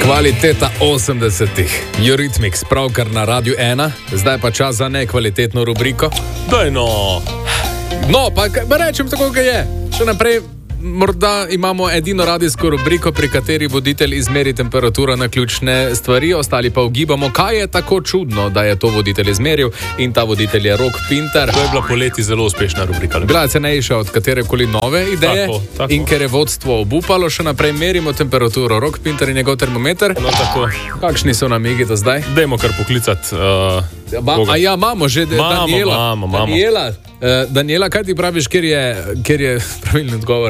Kvaliteta 80-ih. Eurythmics, pravkar na Radiu 1, zdaj pa čas za nekvalitetno rubriko. Daj no! No, pa rečem tako, kot je. Še naprej, morda imamo edino radijsko rubriko, pri kateri voditelj izmeri temperaturo na ključne stvari, ostali pa ugibamo, kaj je tako čudno, da je to voditelj izmeril, in ta voditelj je Rok Pintar. To je bila poleti zelo uspešna rubrika. Bila je cenejša od katerekoli nove ideje, tako. In ker je vodstvo obupalo, še naprej merimo temperaturo. Rok Pintar in njegov termometer. No, tako. Kakšni so namigi do zdaj? Dajmo kar poklicati. Imamo že Daniela. Imamo. Daniela, kaj ti praviš, kjer je pravilni odgovor?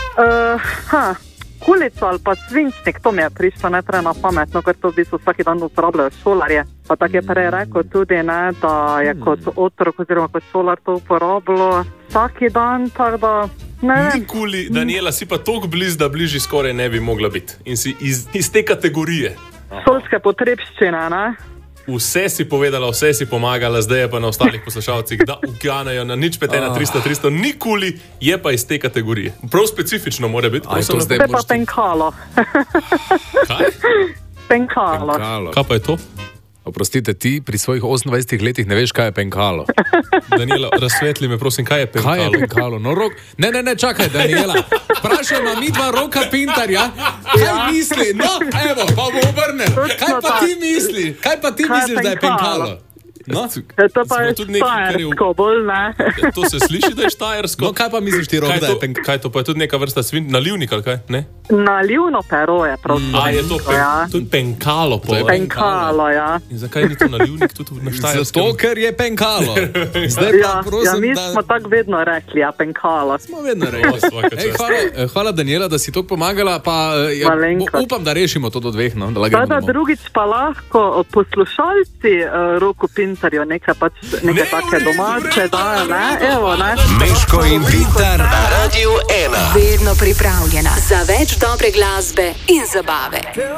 Kulico ali pa svinčnik, to mi je prišlo netrena pametno, ker to v bistvu vsaki dan uporabljajo šolarje. Pa tako je prej rekel tudi, ne, da je kot otrok oziroma kot šolar to uporabljalo vsaki dan, tako da ne vem. Nikoli, Daniela, si pa toliko blizu, da bližji skoraj ne bi mogla biti. In si iz te kategorije. Šolske potrebščine, ne? Vse si povedala, vse si pomagala, zdaj je pa na ostalih poslušalcih, da uganejo na 051-300-300, nikoli je pa iz te kategorije. Prav specifično mora biti. Zdaj pa penkalo. Kaj? Penkalo. Kaj pa je to? Oprostite, ti pri svojih 28 letih ne veš, kaj je penkalo. Daniela, razsvetli me, prosim, kaj je penkalo? Kaj je penkalo? No, Ne, čakaj, Daniela. Vprašajmo mi dva Roka Pintarja, kaj misli? No, evo, pa bo obrnem. Kaj pa ti misliš, da je penkalo? No? To pa je štajersko bolj, ne? To se sliši, da je štajersko. No, kaj pa misliš ti, Rok, da je penkalo? Kaj to pa je tudi neka vrsta nalivnik, ali kaj? Ne? Nalivno pero je pravzaprav. A je to tudi penkalo? Penkalo, ja. In zakaj ni to nalivnik tudi na štajerskem? Zato, ker je penkalo. Mi smo tako vedno rekli, ja, penkalo. Smo vedno rekli. Hvala, Daniela, da si to pomagala, pa upam, da rešimo to do dveh. Da drugič pa lahko poslušalci Roku Pintarju nekaj take domače dajo, ne? Evo, ne? Meško in Pintar na Radiu 1. Vedno pripravljena za več dobre glasbe in zabave.